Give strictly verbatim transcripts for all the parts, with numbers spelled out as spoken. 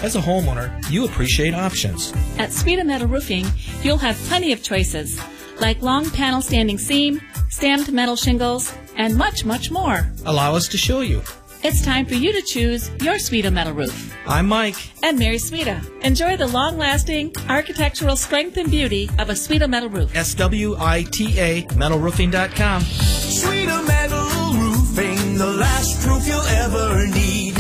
As a homeowner, you appreciate options. At Sweeta Metal Roofing, you'll have plenty of choices, like long panel standing seam, stamped metal shingles, and much, much more. Allow us to show you. It's time for you to choose your Sweeta Metal Roof. I'm Mike. And Mary Sweeta. Enjoy the long-lasting architectural strength and beauty of a Sweeta Metal Roof. S W I T A metal roofing dot com. Sweeta Metal Roofing, the last roof you'll ever need.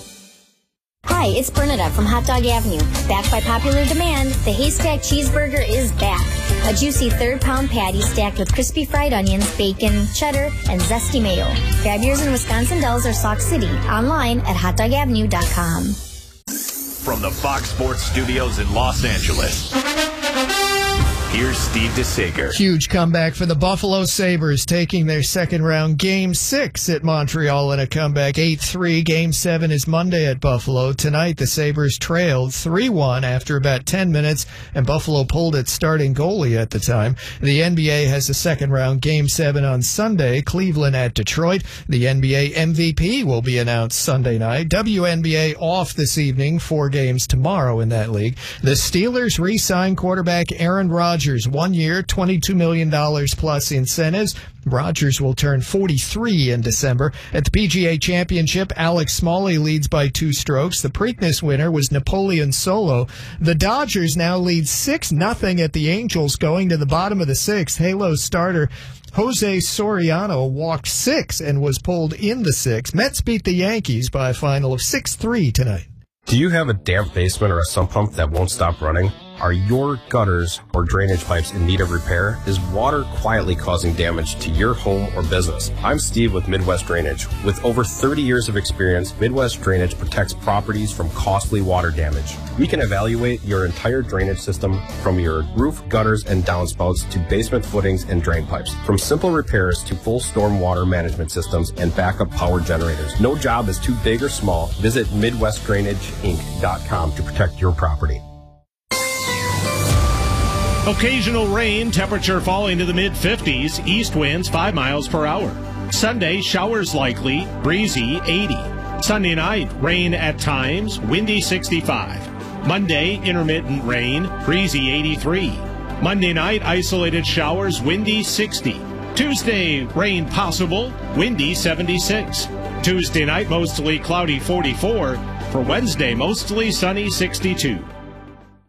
Hi, it's Bernadette from Hot Dog Avenue. Backed by popular demand, the Haystack Cheeseburger is back. A juicy third-pound patty stacked with crispy fried onions, bacon, cheddar, and zesty mayo. Grab yours in Wisconsin Dells or Sauk City. Online at hot dog avenue dot com. From the Fox Sports Studios in Los Angeles, here's Steve DeSager. Huge comeback for the Buffalo Sabres, taking their second round game six at Montreal in a comeback eight three. Game seven is Monday at Buffalo. Tonight, the Sabres trailed three one after about ten minutes, and Buffalo pulled its starting goalie at the time. The N B A has a second round game seven on Sunday, Cleveland at Detroit. The N B A M V P will be announced Sunday night. W N B A off this evening, four games tomorrow in that league. The Steelers re-signed quarterback Aaron Rodgers. One year, twenty-two million dollars plus incentives. Rodgers will turn forty-three in December. At the P G A Championship, Alex Smalley leads by two strokes. The Preakness winner was Napoleon Solo. The Dodgers now lead six nothing at the Angels going to the bottom of the sixth. Halo starter Jose Soriano walked six and was pulled in the sixth. Mets beat the Yankees by a final of six three tonight. Do you have a damp basement or a sump pump that won't stop running? Are your gutters or drainage pipes in need of repair? Is water quietly causing damage to your home or business? I'm Steve with Midwest Drainage. With over thirty years of experience, Midwest Drainage protects properties from costly water damage. We can evaluate your entire drainage system from your roof, gutters, and downspouts to basement footings and drain pipes. From simple repairs to full storm water management systems and backup power generators. No job is too big or small. Visit Midwest Drainage Inc dot com to protect your property. Occasional rain, temperature falling to the mid fifties, east winds five miles per hour. Sunday, showers likely, breezy eighty. Sunday night, rain at times, windy sixty-five. Monday, intermittent rain, breezy eighty-three. Monday night, isolated showers, windy sixty. Tuesday, rain possible, windy seventy-six. Tuesday night, mostly cloudy forty-four. For Wednesday, mostly sunny sixty-two.